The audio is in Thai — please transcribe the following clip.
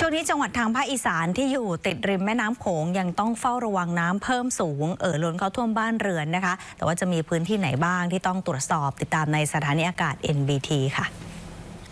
วงนี้จังหวัดทางภาคอีสานที่อยู่ติดริมแม่น้ำโขงยังต้องเฝ้าระวังน้ำเพิ่มสูงล้นเข้าท่วมบ้านเรือนนะคะแต่ว่าจะมีพื้นที่ไหนบ้างที่ต้องตรวจสอบติดตามในสถานีอากาศ NBT ค่ะ